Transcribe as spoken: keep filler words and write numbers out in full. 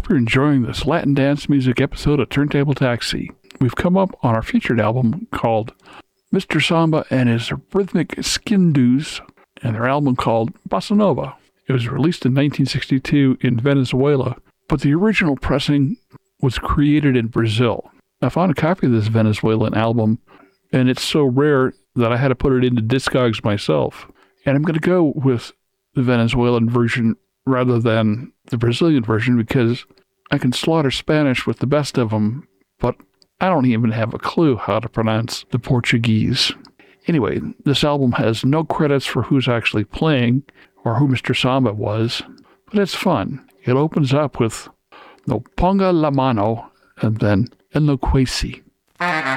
hope you're enjoying this Latin dance music episode of Turntable Taxi. We've come up on our featured album called Mister Samba and his Rhythmic Skindus, and their album called Bossa Nova. It was released in nineteen sixty-two in Venezuela, but the original pressing was created in Brazil. I found a copy of this Venezuelan album, and it's so rare that I had to put it into Discogs myself. And I'm going to go with the Venezuelan version rather than the Brazilian version because I can slaughter Spanish with the best of them, but I don't even have a clue how to pronounce the Portuguese. Anyway, this album has no credits for who's actually playing or who Mister Samba was, but it's fun. It opens up with No Ponga la Mano and then Enloqueci.